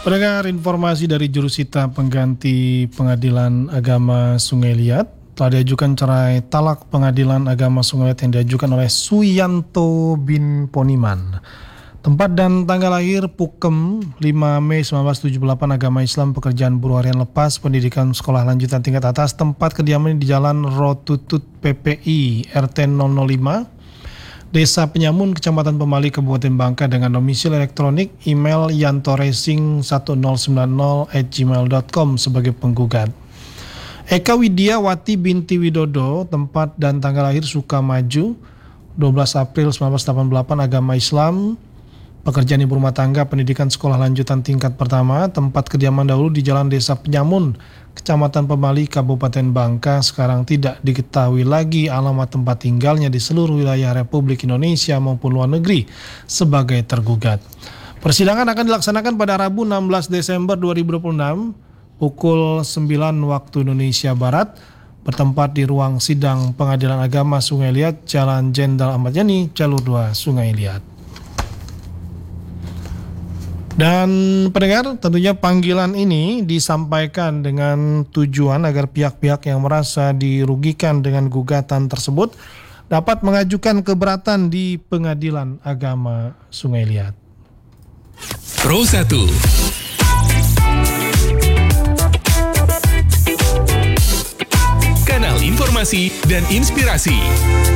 Pendengar, informasi dari jurusita pengganti Pengadilan Agama Sungai Liat, telah diajukan cerai talak Pengadilan Agama Sungai Liat yang diajukan oleh Suyanto bin Poniman. Tempat dan tanggal lahir Pukem 5 Mei 1978, agama Islam, pekerjaan buruh harian lepas, pendidikan sekolah lanjutan tingkat atas. Tempat kediaman di Jalan Rotutut PPI RT 005, Desa Penyamun, Kecamatan Pemali, Kabupaten Bangka, dengan domisili elektronik, email yantoracing1090@gmail.com sebagai penggugat. Eka Widiawati binti Widodo, tempat dan tanggal lahir Sukamaju 12 April 1988, agama Islam, pekerjaan ibu rumah tangga, pendidikan sekolah lanjutan tingkat pertama. Tempat kediaman dahulu di Jalan Desa Penyamun, Kecamatan Pemali, Kabupaten Bangka. Sekarang tidak diketahui lagi alamat tempat tinggalnya di seluruh wilayah Republik Indonesia maupun luar negeri sebagai tergugat. Persidangan akan dilaksanakan pada Rabu 16 Desember 2026 pukul 9 waktu Indonesia Barat, bertempat di ruang sidang Pengadilan Agama Sungai Liat, Jalan Jenderal Ahmad Yani, Jalur 2, Sungai Liat. Dan pendengar, tentunya panggilan ini disampaikan dengan tujuan agar pihak-pihak yang merasa dirugikan dengan gugatan tersebut dapat mengajukan keberatan di Pengadilan Agama Sungai Liat. Pro 1. Kanal informasi dan inspirasi.